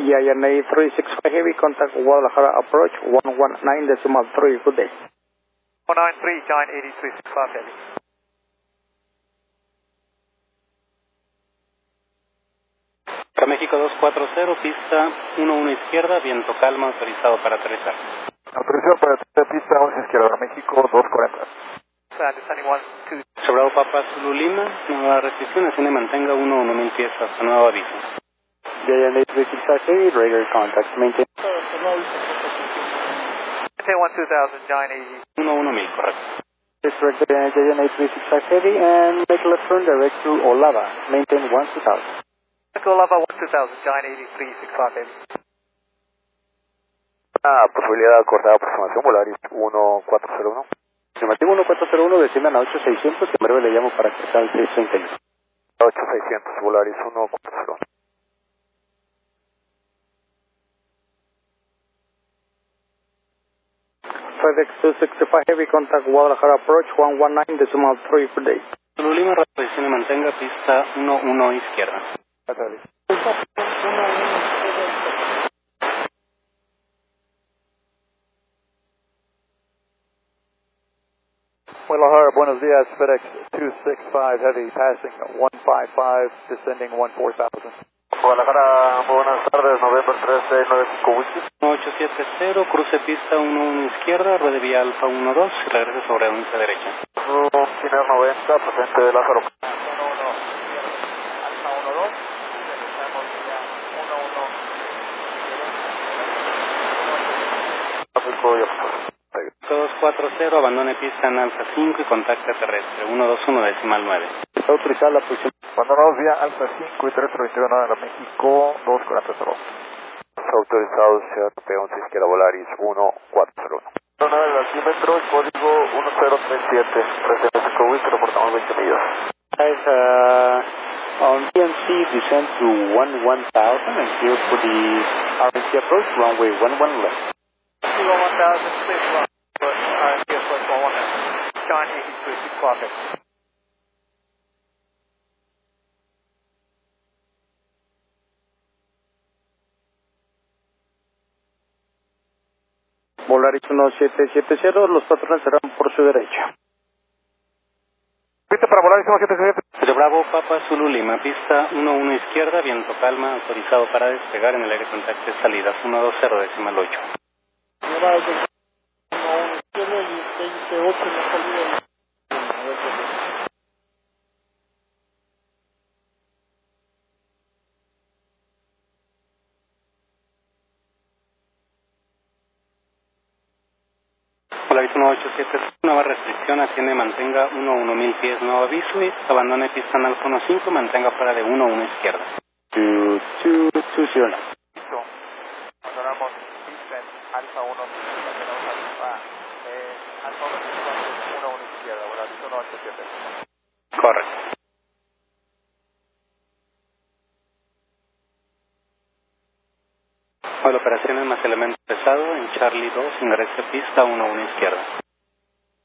YNA 365 Heavy, contact Guadalajara approach 119.3, good day. 193, Giant 8365 Heavy. Para México 240, pista 11 izquierda, viento calma, autorizado para aterrizar. Autorizado para aterrizar, pista 11 izquierda, para México 240. Descending 1, 2. Sobrado Papa Zulu Lima, nueva restricción, asciende mantenga 11000 pies hasta nuevo aviso. YNA 365 Heavy, radar contact, maintain. Maintain 12000, Giant 80. 11000, correcto. Direct YNA 365 Heavy and make a left turn direct to Olava, maintain 12000. Olava 12000, Giant 8365 Heavy. Posibilidad de acordar aproximación, Volaris 1401. Afirmativo 1401, desciendan a 8600 y en breve le llamo para que salga el 631. 8600, Volaris 1401. FedEx 265 Heavy, contact Guadalajara approach 119.3, good day. Zulu Lima, restricción, mantenga pista 11 izquierda. Guadalajara, buenos días, FedEx 265 Heavy, passing 155, descending 14000. Guadalajara, buenas tardes, November 3695 Whisky. 1870, cruce pista 11 izquierda, ruede vía Alfa 12 y regrese sobre 11 derecha. Kiner 90, presente de Lázaro. Alfa 12, regresamos ya 11. 240, abandone pista en Alfa 5 y contacte terrestre 121.9. Está autorizada la posición. Abandonados vía Alfa 5 y 321 de la México 240. Autorizados, CRP 11 izquierda, Volaris 1401. Zona del altímetro, código 1037. Presente México Whisky, reportamos 20 millas. Guys, on PNC, descend to 11000 and clear for the RNC approach, runway 11 left. 1000, please run. RNC approach 119, Giant 8365 Heavy. Volaris 1770, los patrones serán por su derecha. Pista para Volaris 1770. Bravo Papa Zulu Lima, pista 11 izquierda, viento calma, autorizado para despegar en el aire contacto de salidas 120.8. Volaris 1870, nueva restricción, asciende mantenga 1000 pies, nuevo aviso y abandone pista en Alfa 15, mantenga fuera de 11 izquierda. 2220. Listo. Abandonamos pista en Alfa 1, Alfa 1 izquierda, Volaris 187. Correcto. La operación es más elemento pesado en Charlie 2, ingrese pista 11 izquierda.